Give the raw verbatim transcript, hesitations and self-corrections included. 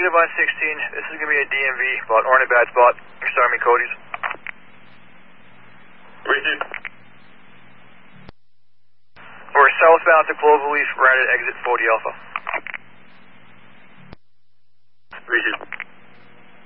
Negative on sixteen. This is going to be a D M V, about or in a bad spot. You're starting me, Cody's. Receive. We're southbound to Cloverleaf, right at exit forty Alpha.